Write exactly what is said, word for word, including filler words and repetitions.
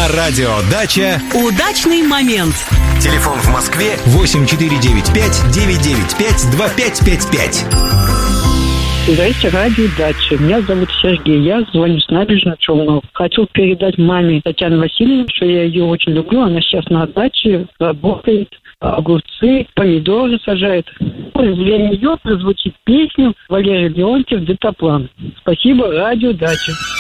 На радио «Дача» удачный момент. Телефон в Москве восемь четыре девять пять девять девять пять два пять пять пять. Здравствуйте, радио «Дача». Меня зовут Сергей, я звоню с набережной Челнов. Хотел передать маме Татьяне Васильевне, что я ее очень люблю. Она сейчас на даче работает, огурцы, помидоры сажает. Для нее прозвучит песню Валерий Леонтьев «Дельтаплан». Спасибо, радио «Дача».